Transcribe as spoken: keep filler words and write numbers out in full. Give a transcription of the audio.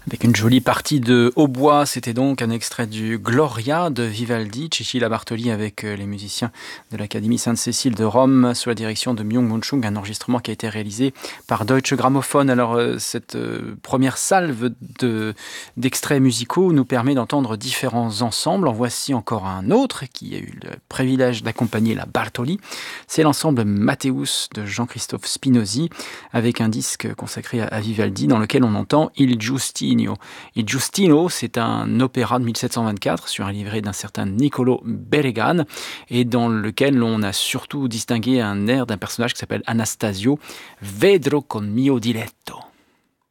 Avec une jolie partie de hautbois, c'était donc un extrait du Gloria de Vivaldi, Cecilia Bartoli avec les musiciens de l'Académie Sainte-Cécile de Rome sous la direction de Myung-Moon Chung, un enregistrement qui a été réalisé par Deutsche Grammophon. Alors cette première salve de, d'extraits musicaux nous permet d'entendre différents ensembles. En voici encore un autre qui a eu le privilège d'accompagner la Bartoli. C'est l'ensemble Matthäus de Jean-Christophe Spinozzi avec un disque consacré à Vivaldi dans lequel on entend Il Giustino. Il Giustino, c'est un opéra de mille sept cent vingt-quatre sur un livret d'un certain Niccolò Beregan et dans lequel on a surtout distingué un air d'un personnage qui s'appelle Anastasio, Vedro con mio diletto.